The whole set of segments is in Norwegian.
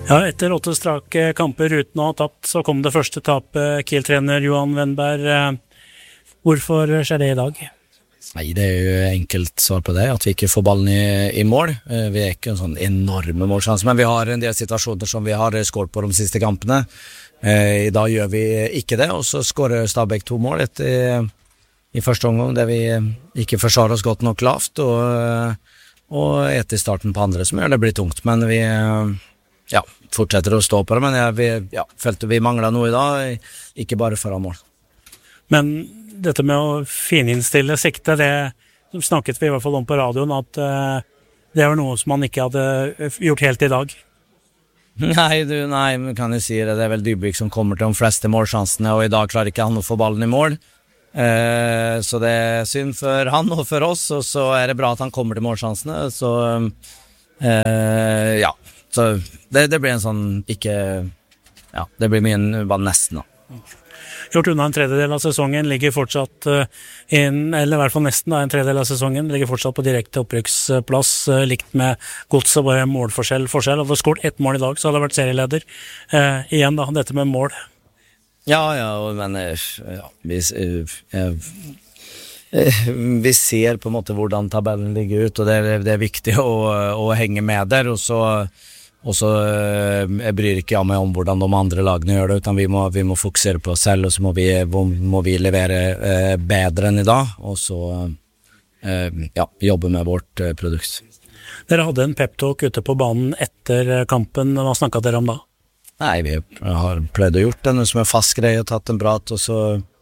Ja, etter 8 strake kamper uten å ha tapt, så kom det første tapet. Kiel-trener Johan Wennberg. Hvorfor skjer det i dag? Nei, det jo enkelt svar på det, at vi ikke får ballen i mål. Vi ikke en sånn enorme målsjanse, men vi har en del situasjoner som vi har skåret på de siste kampene. I dag gjør vi ikke det, og så skårer Stabæk 2 mål i første omgang, der vi ikke forsvarer oss godt nok lavt, og etter starten på andre som gjør det blir tungt, men vi fortsetter å stå på det, men vi følte vi manglet noe i dag, ikke bare foran mål. Men dette med å fininnstille sikte, det snakket vi i hvert fall om på radioen, at det var noe som man ikke hadde gjort helt i dag. Nei, vi kan jo si det. Det vel Dybvik som kommer til de fleste målsjansene, og i dag klarer ikke han å få ballen i mål. Så det synd for han og for oss, og så det bra at han kommer til målsjansene. Så så det blir en sånn det blir mye bare nesten da. Gjort unna en tredjedel av sesongen, ligger fortsatt eller i hvert fall nesten en tredjedel av sesongen, ligger fortsatt på direkte opprykksplass, likt med Godset, bare målforskjell. Hadde skåret 1 mål i dag, så hadde det vært serieleder. Igjen da, dette med mål. Men vi ser på en måte hvordan tabellen ligger ut, og det viktig å henge med der, og så jeg bryr ikke meg om hvordan de andre lagene gjør det, utan vi må fokusere på oss selv, og så må vi levere bedre enn i dag, og så jobbe med vårt produkt. Dere hadde en pep-talk ute på banen etter kampen. Hva snakket dere om da? Nei, vi har prøvd å gjort det, noe som fast greie, tatt en prat, og så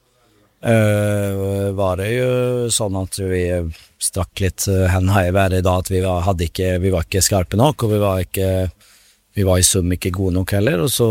var det jo sånn at vi strakk litt henne i været i dag, at vi var ikke skarpe nok, og vi var i sum ikke gode nok heller, og så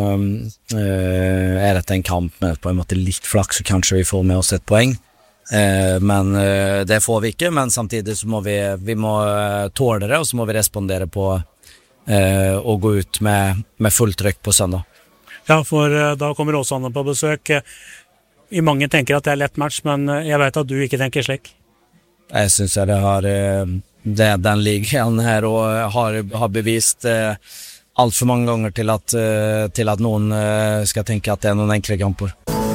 dette en kamp med på en måte litt flaks, så kanskje vi får med oss et poeng, men det får vi ikke, men samtidig så må vi må tåle det, og så må vi respondere på å gå ut med fullt trykk på søndag. Ja, for da kommer Åsane på besøk. Mange tenker at det lett match, men jeg vet at du ikke tenker slik. Jeg synes den ligaen her og har bevist alt for mange ganger til at noen skal tenke at det noen enkle kamper.